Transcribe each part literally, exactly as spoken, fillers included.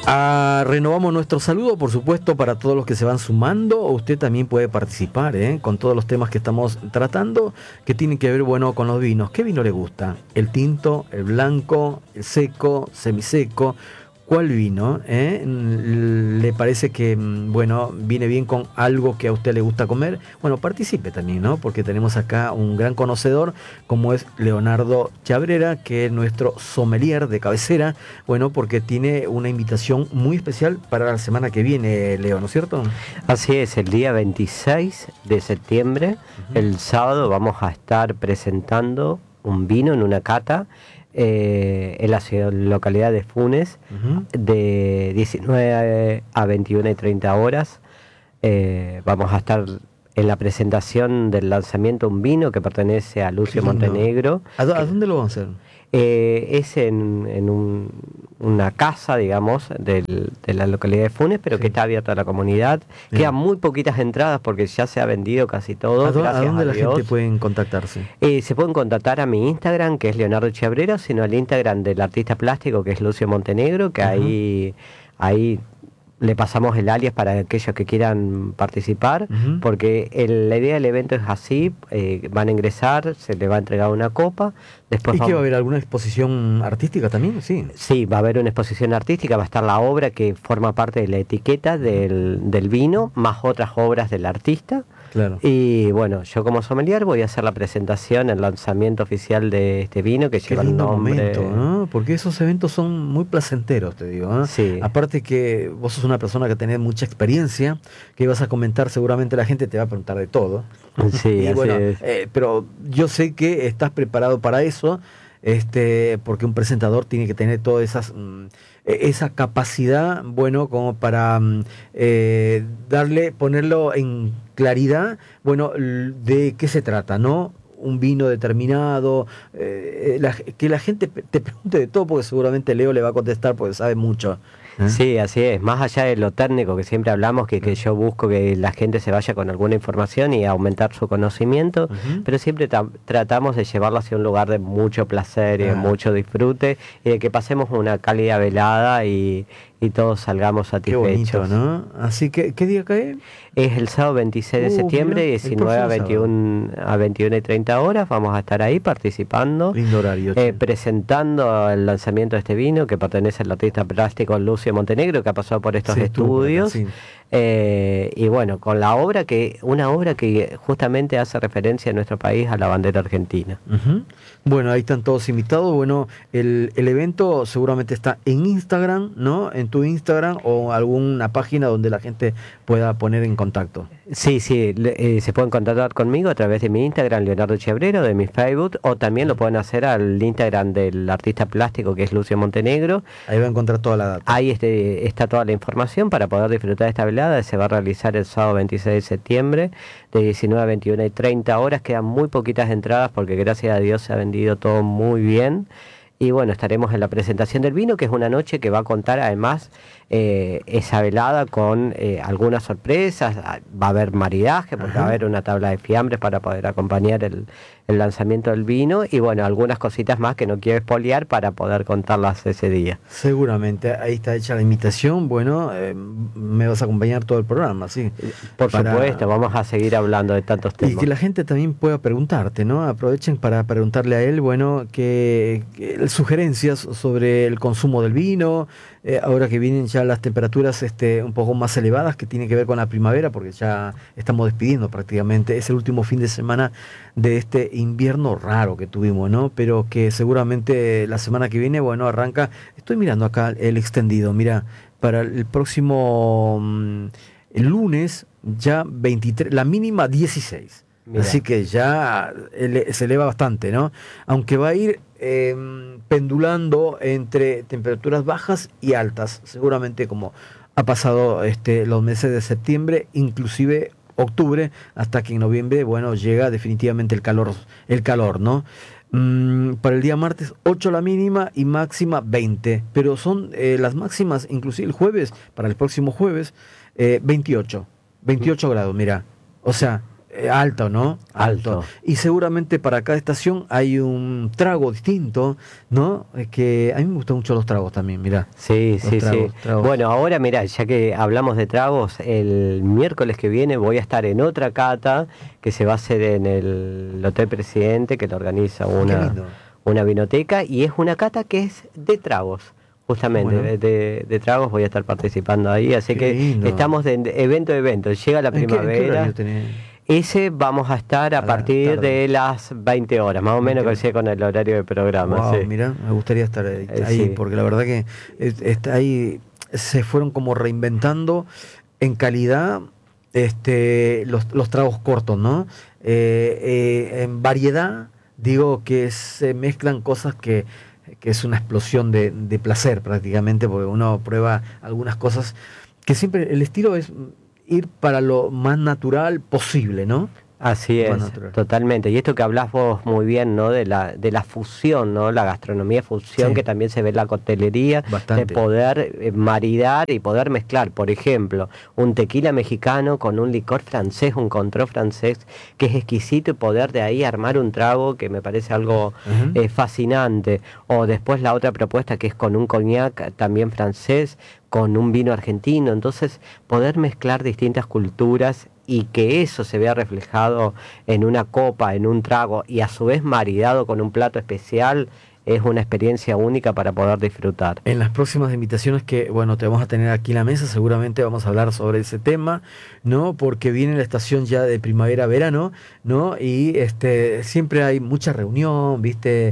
Ah, renovamos nuestro saludo, por supuesto, para todos los que se van sumando. Usted también puede participar ¿eh? con todos los temas que estamos tratando, que tienen que ver, bueno, con los vinos. ¿Qué vino le gusta? ¿El tinto, el blanco, el seco, semiseco? ¿Cuál vino? ¿Eh? ¿Le parece que, bueno, viene bien con algo que a usted le gusta comer? Bueno, participe también, ¿no? Porque tenemos acá un gran conocedor, como es Leonardo Chabrera, que es nuestro sommelier de cabecera. Bueno, porque tiene una invitación muy especial para la semana que viene, Leo, ¿no es cierto? Así es, el día veintiséis de septiembre, uh-huh. el sábado, vamos a estar presentando un vino en una cata Eh, en la ciudad, localidad de Funes, uh-huh. de diecinueve a veintiuna y treinta horas. Eh, vamos a estar en la presentación del lanzamiento de un vino que pertenece a Lucio Montenegro. ¿A, ¿A dónde lo vamos a hacer? Eh, es en, en un, una casa, digamos, del, de la localidad de Funes, pero sí. que está abierta a la comunidad. Bien. Quedan muy poquitas entradas porque ya se ha vendido casi todo. ¿A, do, gracias ¿a dónde a la Dios. gente puede contactarse? Eh, se pueden contactar a mi Instagram, que es Leonardo Chabrera, sino al Instagram del artista plástico, que es Lucio Montenegro, que uh-huh. ahí, ahí le pasamos el alias para aquellos que quieran participar, uh-huh. porque el, la idea del evento es así, eh, van a ingresar, se les va a entregar una copa. Después ¿Y vamos... que va a haber alguna exposición artística también? Sí. Sí, va a haber una exposición artística, va a estar la obra que forma parte de la etiqueta del, del vino, más otras obras del artista. Claro. Y bueno, yo como sommelier voy a hacer la presentación, el lanzamiento oficial de este vino que Qué lleva el nombre. Momento, ¿no? Porque esos eventos son muy placenteros, te digo, ¿no? Sí. Aparte que vos sos una persona que tenés mucha experiencia, que vas a comentar, seguramente la gente te va a preguntar de todo. Sí, y así bueno, es. Eh, pero yo sé que estás preparado para eso, este, porque un presentador tiene que tener todas esas mm, esa capacidad, bueno, como para eh, darle, ponerlo en claridad, bueno, de qué se trata, ¿no? Un vino determinado, eh, la, que la gente te pregunte de todo, porque seguramente Leo le va a contestar porque sabe mucho. ¿Eh? Sí, así es, más allá de lo técnico que siempre hablamos, que, que yo busco que la gente se vaya con alguna información y aumentar su conocimiento, uh-huh. pero siempre tra- tratamos de llevarlo hacia un lugar de mucho placer y de ah. mucho disfrute, y de que pasemos una cálida velada y, y todos salgamos satisfechos. Qué bonito, ¿no? Así que, ¿qué día cae? Es el sábado veintiséis de uh, septiembre, mira, diecinueve a veintiuno, a veintiuna y treinta horas, vamos a estar ahí participando, lindo horario, eh, presentando el lanzamiento de este vino que pertenece al artista plástico Lucio Montenegro, que ha pasado por estos sí, estudios, acá, sí. eh, y bueno, con la obra que, una obra que justamente hace referencia en nuestro país a la bandera argentina. Uh-huh. Bueno, ahí están todos invitados. Bueno, el, el evento seguramente está en Instagram, ¿no? En tu Instagram o alguna página donde la gente pueda poner en contacto. Sí, sí, eh, se pueden contactar conmigo a través de mi Instagram, Leonardo Chabrera, de mi Facebook, o también lo pueden hacer al Instagram del artista plástico, que es Lucio Montenegro. Ahí va a encontrar toda la data. Ahí este, está toda la información para poder disfrutar de esta velada. Se va a realizar el sábado veintiséis de septiembre, de diecinueve a veintiuna y treinta horas. Quedan muy poquitas entradas porque gracias a Dios se ha vendido todo muy bien. Y bueno, estaremos en la presentación del vino, que es una noche que va a contar además eh, esa velada con eh, algunas sorpresas. Va a haber maridaje, porque Ajá. va a haber una tabla de fiambres para poder acompañar el, el lanzamiento del vino. Y bueno, algunas cositas más que no quiero espolear para poder contarlas ese día. Seguramente, ahí está hecha la invitación. Bueno, eh, me vas a acompañar todo el programa, ¿sí? Por para... supuesto, vamos a seguir hablando de tantos temas. Y que la gente también pueda preguntarte, ¿no? Aprovechen para preguntarle a él, bueno, que... que sugerencias sobre el consumo del vino, eh, ahora que vienen ya las temperaturas este, un poco más elevadas, que tiene que ver con la primavera, porque ya estamos despidiendo prácticamente, es el último fin de semana de este invierno raro que tuvimos, ¿no? Pero que seguramente la semana que viene, bueno, arranca, estoy mirando acá el extendido, mira, para el próximo el lunes ya veintitrés, la mínima dieciséis. Mira. Así que ya ele- se eleva bastante, ¿no? Aunque va a ir eh, pendulando entre temperaturas bajas y altas, seguramente como ha pasado este, los meses de septiembre, inclusive octubre, hasta que en noviembre, bueno, llega definitivamente el calor, el calor, ¿no? Mm, para el día martes, ocho la mínima y máxima veinte, pero son eh, las máximas, inclusive el jueves, para el próximo jueves, eh, veintiocho, veintiocho grados, mira, o sea... eh, alto, ¿no? Alto. Y seguramente para cada estación hay un trago distinto, ¿no? Es que a mí me gustan mucho los tragos también, mirá. Sí, Los sí, tragos, sí. tragos. Bueno, ahora mira, ya que hablamos de tragos, el miércoles que viene voy a estar en otra cata que se va a hacer en el Hotel Presidente, que lo organiza Qué una, lindo. una vinoteca, y es una cata que es de tragos. Justamente, Bueno. de, de- de tragos voy a estar participando ahí, así Qué que lindo. estamos de de evento a evento. Llega la ¿En qué, en qué primavera. horario tenés? Ese vamos a estar a, A la partir tarde. de las veinte horas, más o menos veinte horas. coincide con el horario del programa, Wow, sí. mira, me gustaría estar ahí, Eh, ahí, sí. porque la verdad que es- está ahí se fueron como reinventando en calidad este los, los tragos cortos, ¿no? Eh, eh, en variedad, digo que se mezclan cosas que, que es una explosión de, de placer prácticamente, porque uno prueba algunas cosas que siempre el estilo es ir para lo más natural posible, ¿no? Así Lo más es, natural. totalmente. Y esto que hablas vos muy bien, ¿no? De la, de la fusión, ¿no? La gastronomía fusión Sí, que también se ve en la coctelería, de bastante. poder eh, maridar y poder mezclar, por ejemplo, un tequila mexicano con un licor francés, un control francés, que es exquisito, y poder de ahí armar un trago que me parece algo Ujú. eh, fascinante. O después la otra propuesta que es con un cognac también francés, con un vino argentino. Entonces, poder mezclar distintas culturas y que eso se vea reflejado en una copa, en un trago, y a su vez maridado con un plato especial, es una experiencia única para poder disfrutar. En las próximas invitaciones que, bueno, te vamos a tener aquí en la mesa, seguramente vamos a hablar sobre ese tema, ¿no? Porque viene la estación ya de primavera-verano, ¿no? Y este, siempre hay mucha reunión, ¿viste?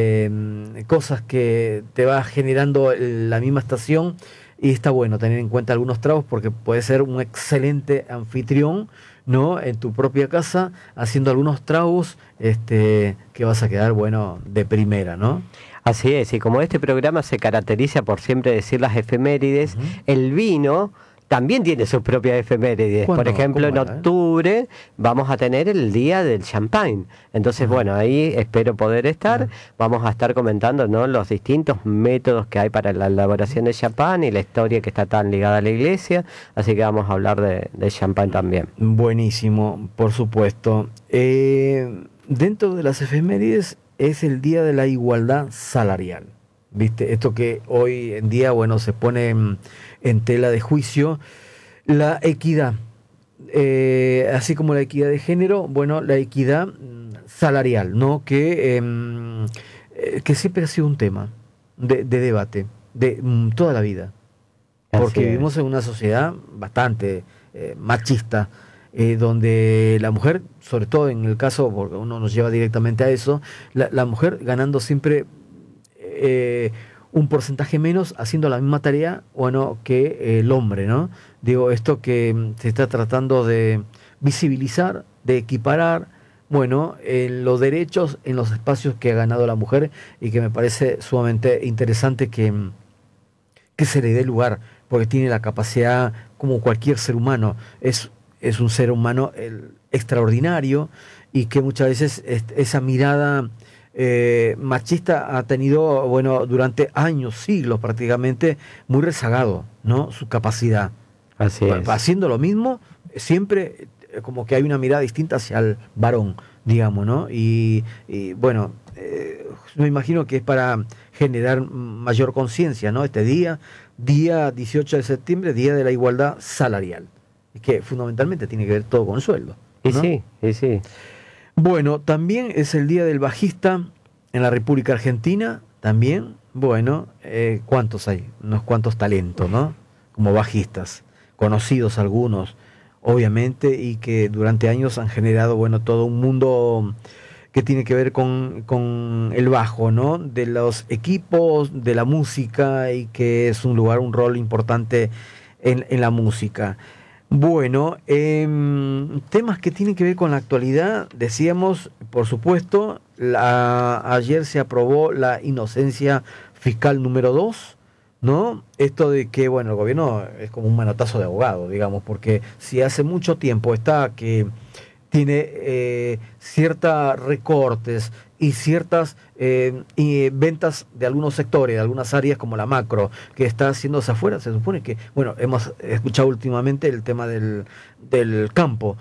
Eh, cosas que te va generando el- la misma estación, y está bueno tener en cuenta algunos tragos porque puede ser un excelente anfitrión, ¿no? En tu propia casa, haciendo algunos tragos, este, que vas a quedar, bueno, de primera, ¿no? Así es, y como este programa se caracteriza por siempre decir las efemérides, Ujú. el vino también tiene sus propias efemérides. Por ¿Cuándo? ejemplo, en ¿Cómo era, eh? octubre vamos a tener el día del champagne. Entonces, Ajá. bueno, ahí espero poder estar. Ajá. Vamos a estar comentando, ¿no?, los distintos métodos que hay para la elaboración de champán y la historia que está tan ligada a la iglesia. Así que vamos a hablar de, de champán también. Buenísimo, por supuesto. Eh, dentro de las efemérides es el Día de la Igualdad Salarial. ¿Viste? Esto que hoy en día, bueno, se pone en, en tela de juicio. La equidad, eh, así como la equidad de género, bueno, la equidad mm, salarial, ¿no? Que, em, eh, que siempre ha sido un tema de, de debate de mm, toda la vida. Así Porque es. vivimos en una sociedad bastante eh, machista, eh, donde la mujer, sobre todo en el caso, porque uno nos lleva directamente a eso, la, la mujer ganando siempre eh, un porcentaje menos, haciendo la misma tarea, bueno, que el hombre, ¿no? Digo, esto que mm, se está tratando de visibilizar, de equiparar, bueno, en los derechos, en los espacios que ha ganado la mujer, y que me parece sumamente interesante que, mm, que se le dé lugar, porque tiene la capacidad como cualquier ser humano, es, es un ser humano el, extraordinario, y que muchas veces est- esa mirada eh, machista ha tenido, bueno, durante años, siglos prácticamente, muy rezagado, ¿no? Su capacidad. Así Pa- es. Haciendo lo mismo, siempre eh, como que hay una mirada distinta hacia el varón, digamos, ¿no? Y, y, bueno, eh, me imagino que es para generar mayor conciencia, ¿no? Este día, día dieciocho de septiembre, Día de la Igualdad Salarial, que fundamentalmente tiene que ver todo con el sueldo, Y ¿no? sí, y sí. Bueno, también es el Día del Bajista en la República Argentina, también, bueno, eh, ¿cuántos hay? Unos cuantos talentos, ¿no? Como bajistas, conocidos algunos, obviamente, y que durante años han generado, bueno, todo un mundo que tiene que ver con, con el bajo, ¿no? De los equipos, de la música, y que es un lugar, un rol importante en, en la música. Bueno, em, temas que tienen que ver con la actualidad, decíamos, por supuesto, la, ayer se aprobó la inocencia fiscal número dos, ¿no? Esto de que, bueno, el gobierno es como un manotazo de abogado, digamos, porque si hace mucho tiempo está que tiene eh, ciertos recortes y ciertas eh, y ventas de algunos sectores, de algunas áreas como la macro, que está haciéndose afuera. Se supone que, bueno, hemos escuchado últimamente el tema del, del campo.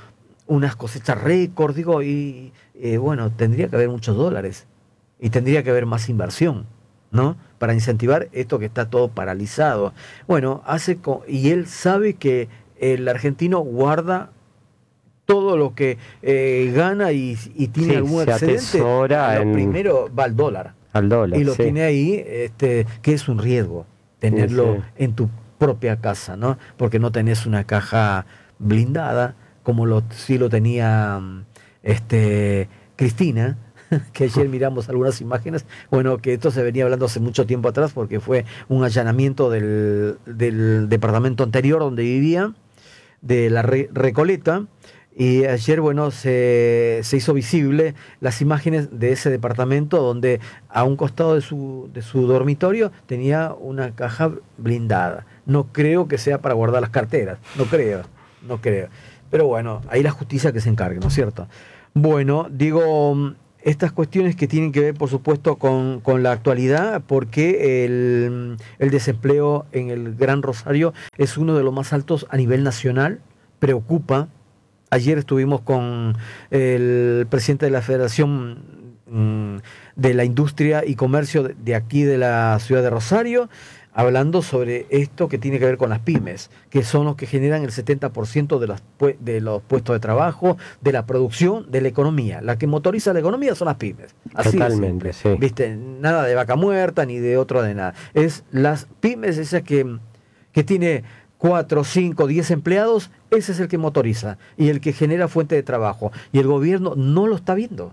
unas cosechas récord, digo, y eh, bueno, tendría que haber muchos dólares y tendría que haber más inversión, ¿no? Para incentivar esto que está todo paralizado. Bueno, hace co- y él sabe que el argentino guarda todo lo que eh, gana y, y tiene Sí, algún se excedente, atesora lo en, primero va al dólar al dólar, y lo sí. tiene ahí, este, que es un riesgo Sí, sí. tenerlo en tu propia casa, ¿no? Porque no tenés una caja blindada como lo sí lo tenía mm, este Cristina, que ayer miramos algunas imágenes, bueno, que esto se venía hablando hace mucho tiempo atrás porque fue un allanamiento del, del departamento anterior donde vivía, de la Re- Recoleta. Y ayer, bueno, se, se hizo visible las imágenes de ese departamento donde a un costado de su, de su dormitorio tenía una caja blindada. No creo que sea para guardar las carteras, no creo, no creo. Pero bueno, ahí la justicia que se encargue, ¿no es cierto? Bueno, digo, mm, estas cuestiones que tienen que ver, por supuesto, con, con la actualidad, porque el, el desempleo en el Gran Rosario es uno de los más altos a nivel nacional, preocupa. Ayer estuvimos con el presidente de la Federación mm, de la Industria y Comercio de de aquí de la ciudad de Rosario, hablando sobre esto que tiene que ver con las pymes, que son los que generan el setenta por ciento de los, pue- de los puestos de trabajo, de la producción, de la economía. La que motoriza la economía son las pymes. Así de Totalmente, simple. sí. ¿Viste? Nada de vaca muerta ni de otro de nada. Es las pymes esas que, que tiene cuatro, cinco, diez empleados, ese es el que motoriza y el que genera fuente de trabajo. Y el gobierno no lo está viendo.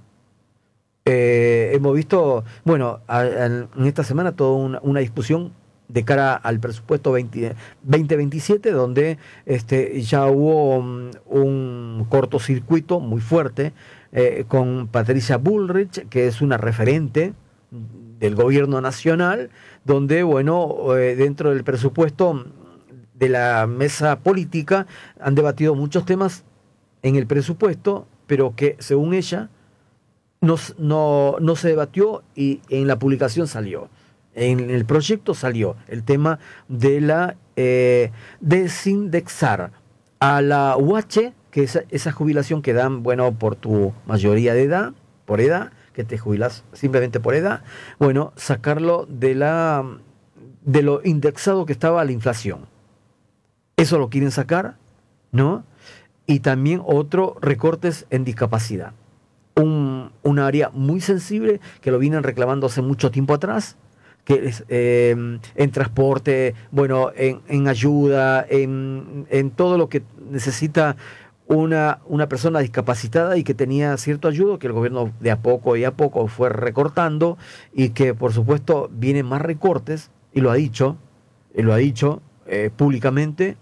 Eh, hemos visto, bueno, a- a- en esta semana toda una, una discusión de cara al presupuesto veinte veinte veintisiete, donde este, ya hubo um, un cortocircuito muy fuerte eh, con Patricia Bullrich, que es una referente del gobierno nacional, donde, bueno, eh, dentro del presupuesto de la mesa política han debatido muchos temas en el presupuesto, pero que según ella no, s- no, no se debatió y en la publicación salió. En el proyecto salió el tema de la eh, desindexar a la U H, que es esa jubilación que dan, bueno, por tu mayoría de edad, por edad, que te jubilas simplemente por edad, bueno, sacarlo de la de lo indexado que estaba a la inflación. Eso lo quieren sacar, ¿no? Y también otro, recortes en discapacidad. Un, un área muy sensible que lo vienen reclamando hace mucho tiempo atrás, que es eh, en transporte, bueno, en, en ayuda, en, en todo lo que necesita una, una persona discapacitada y que tenía cierto ayudo, que el gobierno de a poco y a poco fue recortando y que por supuesto vienen más recortes, y lo ha dicho, y lo ha dicho eh, públicamente,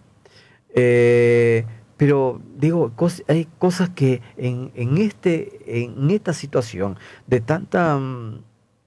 eh, pero digo, cos- hay cosas que en, en, este, en esta situación de tanta, mm,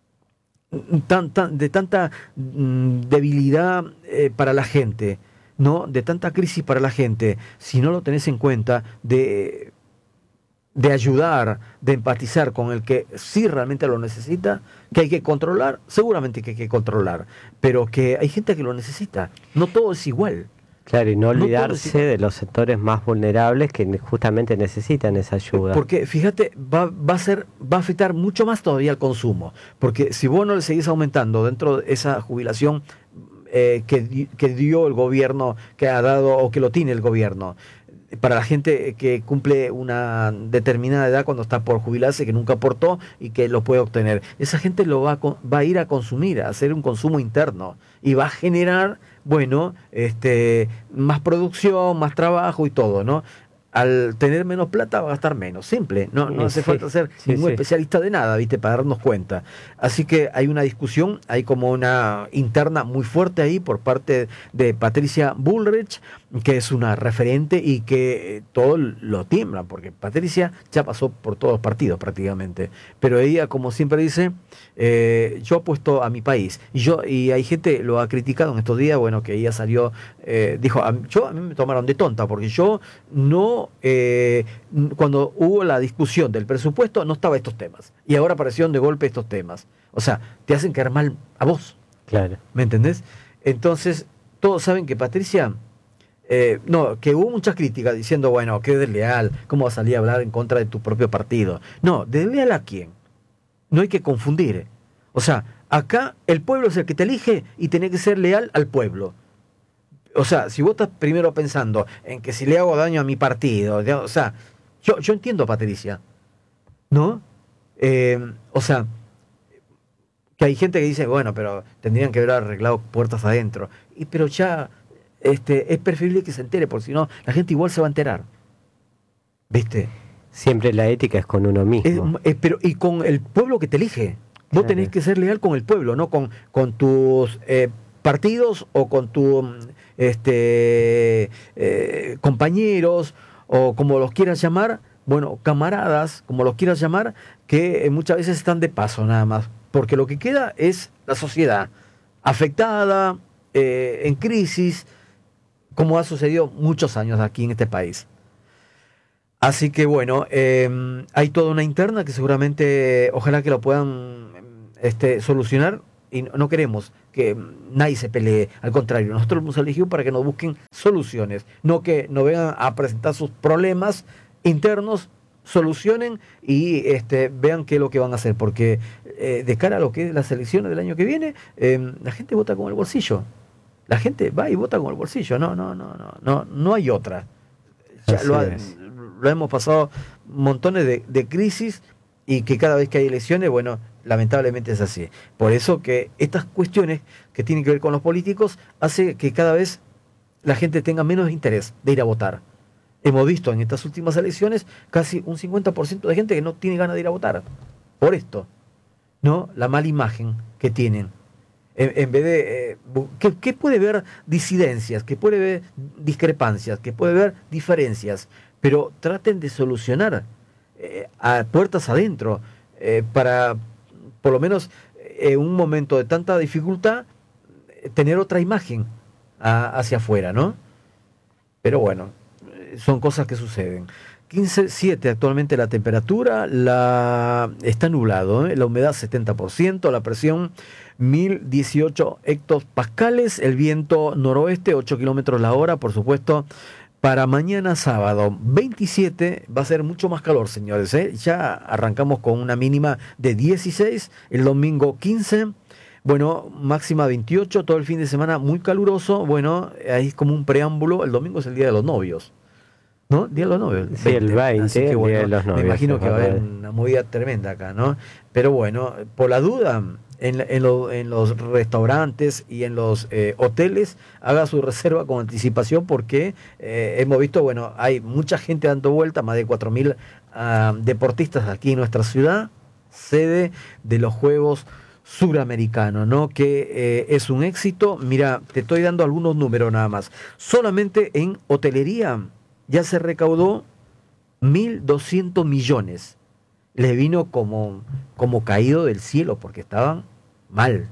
tan- tan- de tanta mm, debilidad eh, para la gente, ¿no? De tanta crisis para la gente, si no lo tenés en cuenta, de, de ayudar, de empatizar con el que sí realmente lo necesita, que hay que controlar, seguramente que hay que controlar, pero que hay gente que lo necesita. No todo es igual. Claro, y no No todo es olvidarse igual. de los sectores más vulnerables que ne- justamente necesitan esa ayuda. Porque fíjate, va, va a ser, va a afectar mucho más todavía el consumo. Porque si vos no le seguís aumentando dentro de esa jubilación eh, que, di- que dio el gobierno, que ha dado o que lo tiene el gobierno, para la gente que cumple una determinada edad cuando está por jubilarse, que nunca aportó y que lo puede obtener, esa gente lo va a, co- va a ir a consumir, a hacer un consumo interno y va a generar, bueno, este, más producción, más trabajo y todo, ¿no? Al tener menos plata va a gastar menos, simple, no, no Y hace sí, falta ser sí, ningún sí. especialista de nada, ¿viste? Para darnos cuenta. Así que hay una discusión, hay como una interna muy fuerte ahí por parte de Patricia Bullrich, que es una referente y que eh, todo lo tiemblan, porque Patricia ya pasó por todos los partidos prácticamente, pero ella, como siempre dice, eh, yo apuesto a mi país, y yo y hay gente lo ha criticado en estos días, bueno, que ella salió, eh, dijo, a, yo a mí me tomaron de tonta, porque yo no, eh, n- cuando hubo la discusión del presupuesto no estaba estos temas, y ahora aparecieron de golpe estos temas, o sea, te hacen caer mal a vos, Claro. ¿me entendés? Entonces, todos saben que Patricia Eh, no, que hubo muchas críticas diciendo, bueno, qué desleal, ¿cómo va a salir a hablar en contra de tu propio partido? No, ¿desleal a quién? No hay que confundir. O sea, acá el pueblo es el que te elige y tenés que ser leal al pueblo. O sea, si vos estás primero pensando en que si le hago daño a mi partido, o sea, yo, yo entiendo a Patricia, ¿no? Eh, o sea, que hay gente que dice, bueno, pero tendrían que haber arreglado puertas adentro. Y pero ya este, es preferible que se entere, porque si no, la gente igual se va a enterar. ¿Viste? Siempre la ética es con uno mismo. Es, es, pero, y con el pueblo que te elige. Vos claro. tenés que ser leal con el pueblo, no con, con tus eh, partidos o con tus este, eh, compañeros o como los quieras llamar, bueno, camaradas, como los quieras llamar, que eh, muchas veces están de paso nada más. Porque lo que queda es la sociedad afectada, eh, en crisis, como ha sucedido muchos años aquí en este país. Así que bueno, eh, hay toda una interna que seguramente, ojalá que lo puedan este, solucionar, y no, no queremos que nadie se pelee, al contrario, nosotros hemos elegido para que nos busquen soluciones, no que nos vengan a presentar sus problemas internos, solucionen y este, vean qué es lo que van a hacer, porque eh, de cara a lo que es las elecciones del año que viene, eh, la gente vota con el bolsillo, la gente va y vota con el bolsillo, no, no, no, no, no, no hay otra. Ya lo, ha, lo hemos pasado montones de, de crisis y que cada vez que hay elecciones, bueno, lamentablemente es así. Por eso que estas cuestiones que tienen que ver con los políticos hace que cada vez la gente tenga menos interés de ir a votar. Hemos visto en estas últimas elecciones casi un cincuenta por ciento de gente que no tiene ganas de ir a votar. Por esto, ¿no? La mala imagen que tienen. En, en vez de... Eh, que, que puede ver disidencias, que puede ver discrepancias, que puede ver diferencias, pero traten de solucionar eh, a puertas adentro eh, para, por lo menos en eh, un momento de tanta dificultad, eh, tener otra imagen a, hacia afuera, ¿no? Pero bueno, son cosas que suceden. quince siete actualmente la temperatura, la está nublado, ¿eh? La humedad setenta por ciento, la presión mil dieciocho hectopascales, el viento noroeste ocho kilómetros la hora, por supuesto. Para mañana sábado veintisiete va a ser mucho más calor, señores, ¿eh? Ya arrancamos con una mínima de dieciséis, el domingo quince, bueno, máxima veintiocho, todo el fin de semana muy caluroso. Bueno, ahí es como un preámbulo, el domingo es el día de los novios, ¿no? Día de los novios. Sí, el veinte, así que, bueno, día de los novios. Me imagino que va a haber una movida tremenda acá, ¿no? Pero bueno, por la duda, en, en, lo, en los restaurantes y en los eh, hoteles, haga su reserva con anticipación porque eh, hemos visto, bueno, hay mucha gente dando vuelta, más de cuatro mil uh, deportistas aquí en nuestra ciudad, sede de los Juegos Suramericanos, ¿no? Que eh, es un éxito. Mira, te estoy dando algunos números nada más. Solamente en hotelería ya se recaudó mil doscientos millones. Les vino como, como caído del cielo porque estaban mal.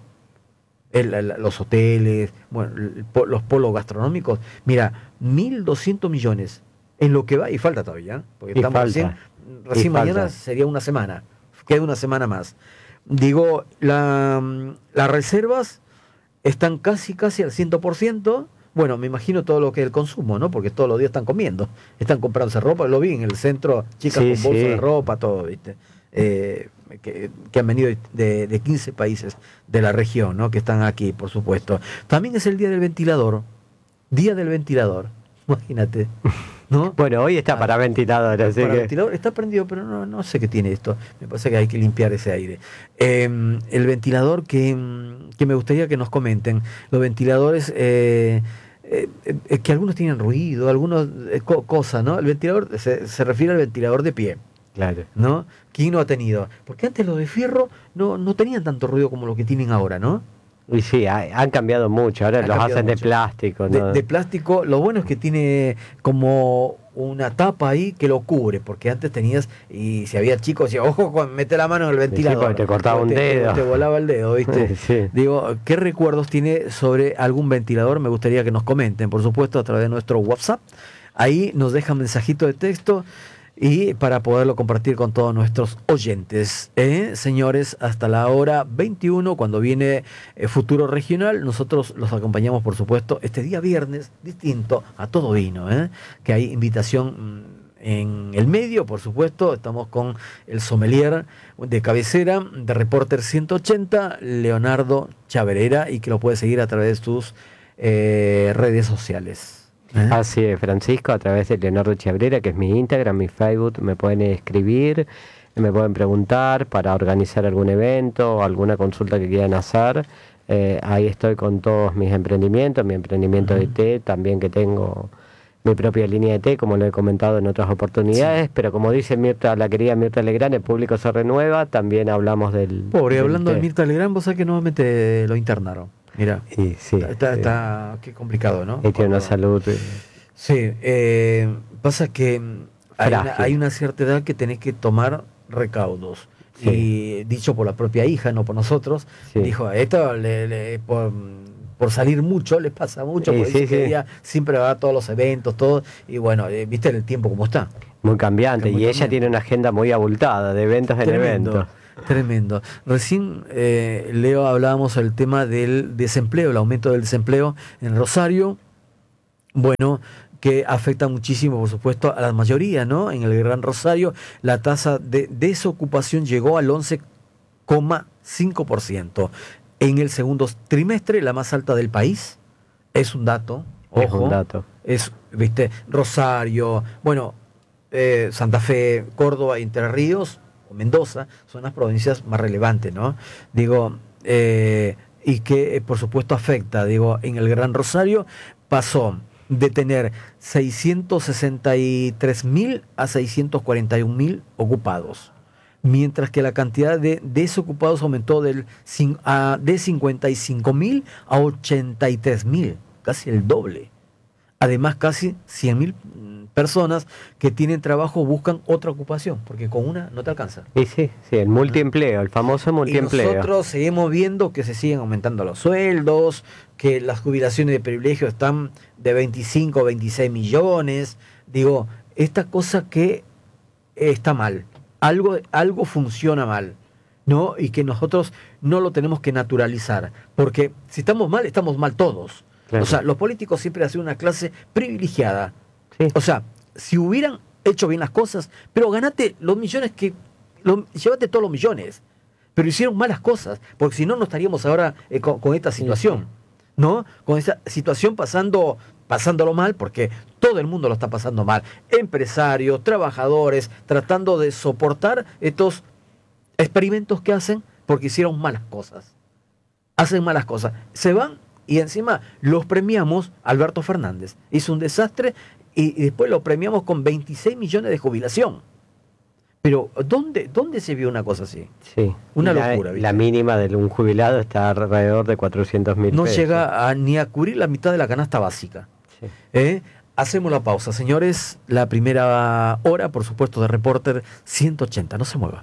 El, el, los hoteles, bueno, el, los polos gastronómicos. Mira, mil doscientos millones en lo que va, y falta todavía, ¿eh? Porque y estamos falta, recién, recién mañana falta. Sería una semana, queda una semana más. Digo, la, las reservas están casi, casi al cien por ciento. Bueno, me imagino todo lo que es el consumo, ¿no? Porque todos los días están comiendo, están comprándose ropa, lo vi en el centro, chicas sí, con bolsas sí. de ropa, todo, ¿viste? Eh, que, que han venido de, de quince países de la región, ¿no? Que están aquí, por supuesto. También es el día del ventilador, día del ventilador, imagínate, ¿no? Bueno, hoy está ah, para ventilador, así para que... ventilador está prendido, pero no, no sé qué tiene esto. Me parece que hay que limpiar ese aire. Eh, el ventilador que, que me gustaría que nos comenten. Los ventiladores... Eh, Eh, eh, que algunos tienen ruido, algunos eh, co cosas, ¿no? El ventilador se, se refiere al ventilador de pie, claro, ¿no? ¿Quién no ha tenido? Porque antes los de fierro no, no tenían tanto ruido como los que tienen ahora, ¿no? Y sí, ha, han cambiado mucho, ahora han los hacen mucho. de plástico, ¿no? De, de plástico, lo bueno es que tiene como una tapa ahí que lo cubre, porque antes tenías, y si había chicos, decía, ojo, mete la mano en el ventilador. Sí, te cortaba un te, dedo. Te, te volaba el dedo, ¿viste? Sí. Digo, ¿qué recuerdos tiene sobre algún ventilador? Me gustaría que nos comenten, por supuesto, a través de nuestro WhatsApp. Ahí nos dejan mensajito de texto. y para poderlo compartir con todos nuestros oyentes. ¿eh? Señores, hasta la hora veintiuno, cuando viene eh, Futuro Regional, nosotros los acompañamos, por supuesto, este día viernes, distinto a todo vino, ¿eh? que hay invitación en el medio, por supuesto. Estamos con el sommelier de cabecera de Reporter ciento ochenta, Leonardo Chaverera, y que lo puede seguir a través de sus eh, redes sociales. ¿Eh? Así es, Francisco, a través de Leonardo Chaverera, que es mi Instagram, mi Facebook, me pueden escribir, me pueden preguntar para organizar algún evento o alguna consulta que quieran hacer. Eh, ahí estoy con todos mis emprendimientos, mi emprendimiento uh-huh. de té, también que tengo mi propia línea de té, como lo he comentado en otras oportunidades, sí. pero como dice Mirta, la querida Mirta Legrand, el público se renueva, también hablamos del... Pobre, del hablando té. de Mirta Legrand, vos sabés que nuevamente lo internaron. Mira, y sí, está, sí. está, qué complicado, ¿no? Y tiene una salud. Eh, sí, eh, pasa que hay una, hay una cierta edad que tenés que tomar recaudos. Sí. Y dicho por la propia hija, no por nosotros, sí. dijo, a esto le, le, por, por salir mucho, le pasa mucho, sí, porque sí, dice sí. que ella siempre va a todos los eventos, todo, y bueno, eh, viste el tiempo como está. Muy cambiante, muy y cambiante. Ella tiene una agenda muy abultada, de eventos en Tremendo. eventos. Tremendo. Recién, eh, Leo, hablábamos del tema del desempleo, el aumento del desempleo en Rosario. Bueno, que afecta muchísimo, por supuesto, a la mayoría, ¿no? En el Gran Rosario, la tasa de desocupación llegó al once coma cinco por ciento. En el segundo trimestre, la más alta del país. Es un dato. Ojo. Es un dato. Es, viste, Rosario, bueno, eh, Santa Fe, Córdoba, Entre Ríos, Mendoza, son las provincias más relevantes, ¿no? Digo, eh, y que eh, por supuesto afecta, digo, en el Gran Rosario pasó de tener seiscientos sesenta y tres mil a seiscientos cuarenta y un mil ocupados, mientras que la cantidad de desocupados aumentó del, a, de cincuenta y cinco mil a ochenta y tres mil, casi el doble. Además, casi cien mil personas que tienen trabajo buscan otra ocupación, porque con una no te alcanza. Y sí, sí, el multiempleo, el famoso multiempleo. Y nosotros seguimos viendo que se siguen aumentando los sueldos, que las jubilaciones de privilegio están de veinticinco, veintiséis millones. Digo, esta cosa que está mal, algo, algo funciona mal, ¿no? Y que nosotros no lo tenemos que naturalizar, porque si estamos mal, estamos mal todos. Claro. O sea, los políticos siempre han sido una clase privilegiada. Sí. O sea, si hubieran hecho bien las cosas, pero ganate los millones que... Lo, llévate todos los millones. Pero hicieron malas cosas, porque si no, no estaríamos ahora eh, con, con esta situación. Sí. ¿No? Con esta situación pasando, pasándolo mal, porque todo el mundo lo está pasando mal. Empresarios, trabajadores, tratando de soportar estos experimentos que hacen porque hicieron malas cosas. Hacen malas cosas. Se van y encima los premiamos. Alberto Fernández hizo un desastre y, y después lo premiamos con veintiséis millones de jubilación. Pero ¿dónde, dónde se vio una cosa así? Sí. Una la, locura. ¿viste? La mínima de un jubilado está alrededor de cuatrocientos mil no pesos. llega a, ni a cubrir la mitad de la canasta básica. Sí. ¿Eh? Hacemos la pausa, señores. La primera hora, por supuesto, de Reporter ciento ochenta. No se mueva.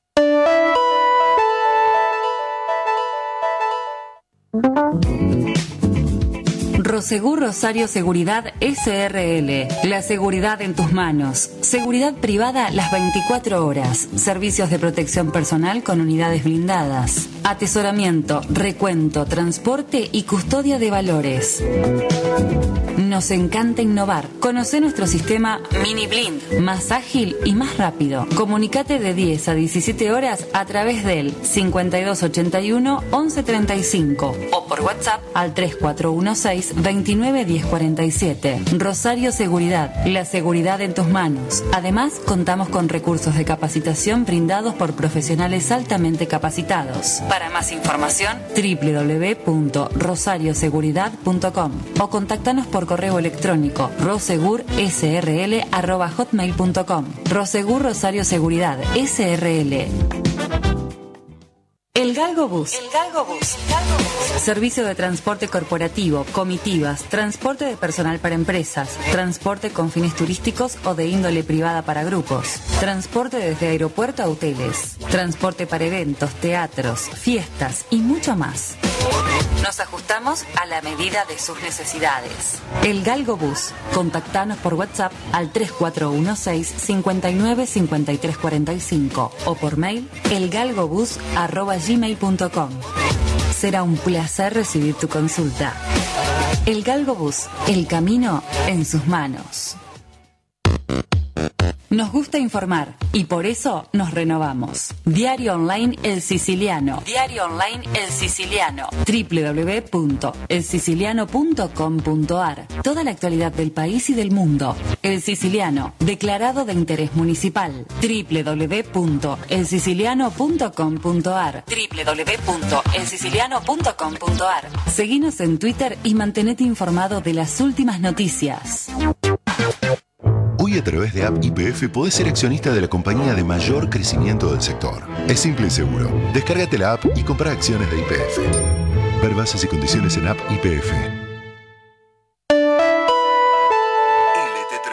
Prosegur Rosario Seguridad S R L. La seguridad en tus manos. Seguridad privada las veinticuatro horas. Servicios de protección personal con unidades blindadas. Atesoramiento, recuento, transporte y custodia de valores. Nos encanta innovar. Conoce nuestro sistema Mini Blind, más ágil y más rápido. Comunicate de diez a diecisiete horas a través del cincuenta y dos ochenta y uno once treinta y cinco o por WhatsApp al tres cuatro uno seis veintinueve diez cuarenta y siete. Rosario Seguridad, la seguridad en tus manos. Además, contamos con recursos de capacitación brindados por profesionales altamente capacitados. Para más información, doble u doble u doble u punto rosario seguridad punto com o contáctanos por correo electrónico rosegur s r l arroba hotmail punto com. Rosegur Rosario Seguridad S R L. El Galgo Bus. El Galgo Bus. Galgo Bus. Servicio de transporte corporativo, comitivas, transporte de personal para empresas, transporte con fines turísticos o de índole privada para grupos, transporte desde aeropuerto a hoteles, transporte para eventos, teatros, fiestas y mucho más. Nos ajustamos a la medida de sus necesidades. El Galgo Bus. Contactanos por WhatsApp al tres cuatro uno seis, cinco nueve, cinco tres cuatro cinco o por mail elgalgobus arroba gmail punto com. Será un placer recibir tu consulta. El Galgo Bus. El camino en sus manos. Nos gusta informar y por eso nos renovamos. Diario Online El Siciliano. Diario Online El Siciliano. doble u doble u doble u punto el siciliano punto com punto a r. Toda la actualidad del país y del mundo. El Siciliano. Declarado de interés municipal. doble u doble u doble u punto el siciliano punto com punto a r. doble u doble u doble u punto el siciliano punto com punto a r. Seguinos en Twitter y mantenete informado de las últimas noticias. Hoy a través de App Y P F podés ser accionista de la compañía de mayor crecimiento del sector. Es simple y seguro. Descárgate la app y compra acciones de Y P F. Ver bases y condiciones en App Y P F. L T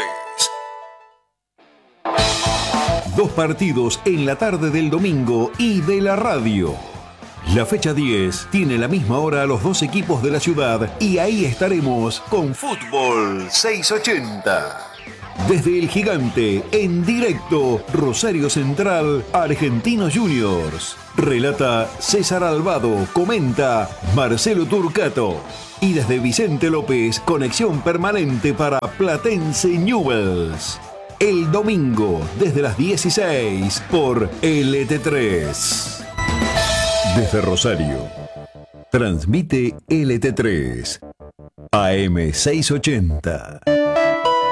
tres. Dos partidos en la tarde del domingo y de la radio. La fecha diez tiene la misma hora a los dos equipos de la ciudad y ahí estaremos con Fútbol seiscientos ochenta. Desde el Gigante, en directo, Rosario Central, Argentinos Juniors. Relata César Albado, comenta Marcelo Turcato. Y desde Vicente López, conexión permanente para Platense Newell's. El domingo, desde las dieciséis, por L T tres. Desde Rosario, transmite L T tres, A M seiscientos ochenta.